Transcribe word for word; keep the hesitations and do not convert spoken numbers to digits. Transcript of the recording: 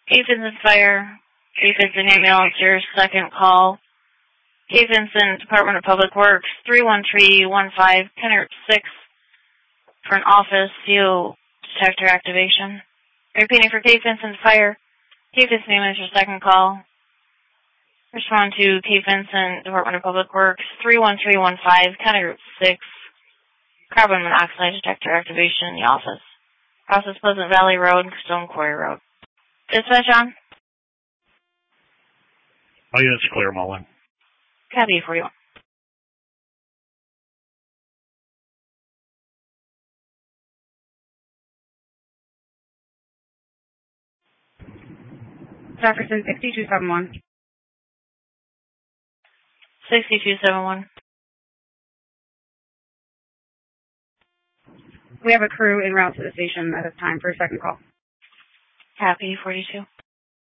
Cape Vincent Fire, Cape Vincent Ambulance, your second call. Cape Vincent Department of Public Works, three one three one five, ten six for an office seal detector activation. Repeating for Cape Vincent Fire, Cape Vincent Ambulance, your second call. Respond to Cape Vincent Department of Public Works, three one three one five, ten six, carbon monoxide detector activation in the office. Process Pleasant Valley Road, Stone Quarry Road. Dispatch on? Oh, yeah, it's clear, Mullen. Copy for you. Jefferson, sixty-two seventy-one. sixty-two seventy-one. We have a crew en route to the station at this time for a second call. Copy, forty-two.